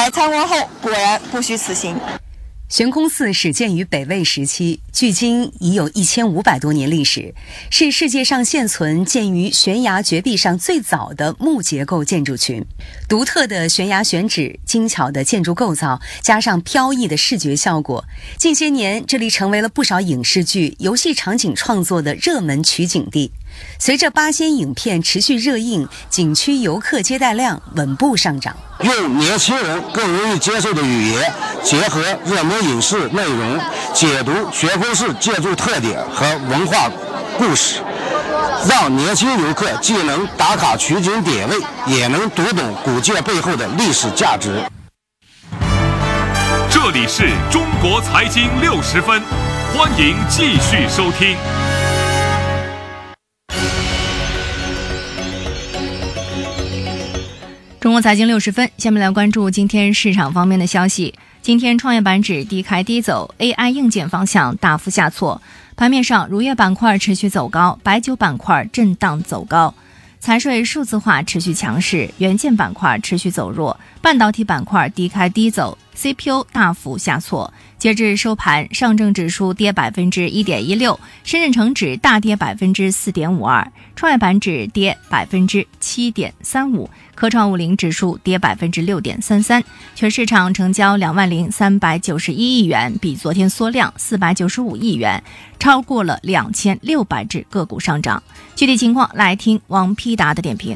来参观后果然不虚此行。 悬空寺始建于北魏时期，距今已有1500多年历史，是世界上现存建于悬崖绝壁上最早的木结构建筑群。独特的悬崖选址、精巧的建筑构造，加上飘逸的视觉效果，近些年这里成为了不少影视剧、游戏场景创作的热门取景地。随着八仙影片持续热映，景区游客接待量稳步上涨。 用年轻人更容易接受的语言，结合热门影视内容，解读悬空寺建筑特点和文化故事，让年轻游客既能打卡取景点位，也能读懂古建背后的历史价值。 这里是中国财经60分，欢迎继续收听。 中国财经60分，下面来关注今天市场方面的消息。今天创业板指低开低走 ，AI 硬件方向大幅下挫。盘面上，乳业板块持续走高，白酒板块震荡走高。财税数字化持续强势，元件板块持续走弱，半导体板块低开低走 ，CPU 大幅下挫。截至收盘，上证指数跌1.16%，深圳成指大跌4.52%，创业板指跌7.35%，科创50指数跌6.33%。全市场成交20391亿元，比昨天缩量495亿元，超过了2600只个股上涨。具体情况来听王丕达的点评。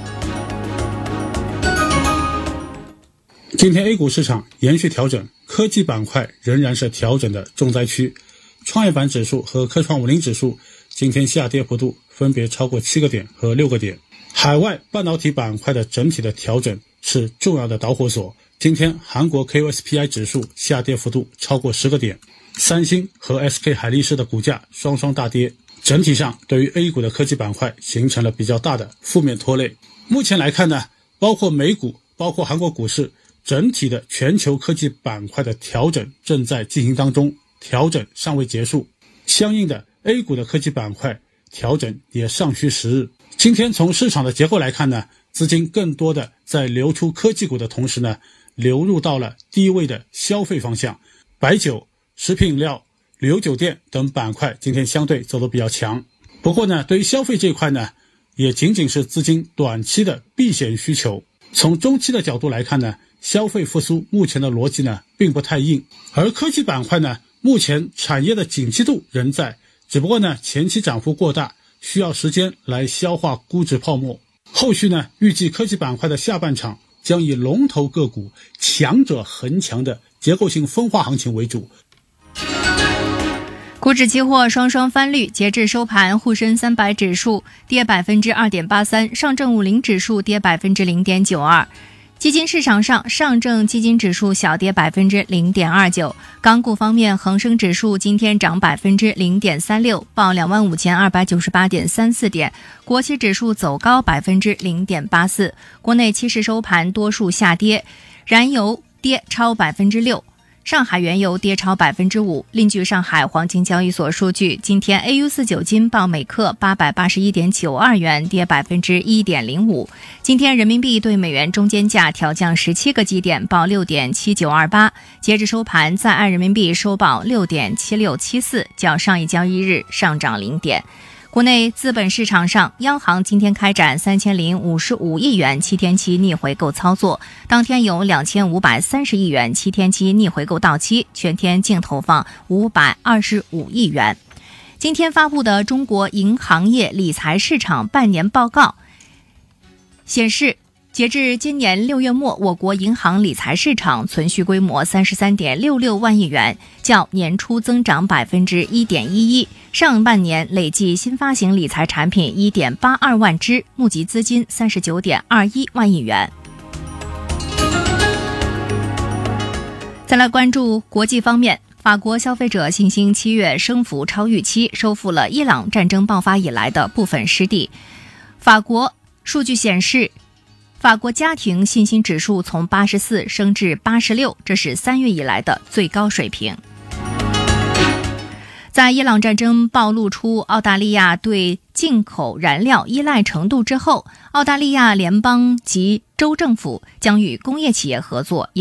今天 A 股市场延续调整，科技板块仍然是调整的重灾区。创业板指数和科创50指数今天下跌幅度分别超过7个点和6个点。海外半导体板块的整体的调整是重要的导火索。今天韩国 KOSPI 指数下跌幅度超过10个点，三星和 SK 海力士的股价双双大跌。整体上对于 A 股的科技板块形成了比较大的负面拖累。目前来看呢，包括美股，包括韩国股市，整体的全球科技板块的调整正在进行当中，调整尚未结束。相应的 A 股的科技板块调整也尚需时日。今天从市场的结构来看呢，资金更多的在流出科技股的同时呢，流入到了低位的消费方向，白酒、食品饮料、旅游酒店等板块今天相对走得比较强。不过呢，对于消费这一块呢，也仅仅是资金短期的避险需求。从中期的角度来看呢，消费复苏目前的逻辑呢并不太硬，而科技板块呢目前产业的景气度仍在，只不过呢前期涨幅过大，需要时间来消化估值泡沫。后续呢预计科技板块的下半场将以龙头个股强者恒强的结构性分化行情为主。 股指期货双双翻绿，截至收盘，沪深300指数跌2.83%，上证50指数跌0.92%。基金市场上，上证基金指数小跌0.29%。港股方面，恒生指数今天涨0.36%，报25,298.34点；国企指数走高0.84%。国内期市收盘多数下跌，燃油跌超6%。上海原油跌超5%。另据上海黄金交易所数据，今天 AU49 金报每克881.92元，跌1.05%。今天人民币对美元中间价调降17个基点，报6.7928。截至收盘，在岸人民币收报6.7674，较上一交易日上涨0点。国内资本市场上，央行今天开展3055亿元7天期逆回购操作，当天有2530亿元7天期逆回购到期，全天净投放525亿元。今天发布的中国银行业理财市场半年报告显示，截至今年6月末，我国银行理财市场存续规模33.66万亿元，较年初增长1.11%。上半年累计新发行理财产品1.82万只，募集资金39.21万亿元。再来关注国际方面，法国消费者信心7月升幅超预期，收复了伊朗战争爆发以来的部分失地。法国数据显示，法国家庭信心指数从84升至86，这是3月以来的最高水平。在伊朗战争暴露出澳大利亚对进口燃料依赖程度之后，澳大利亚联邦及州政府将与工业企业合作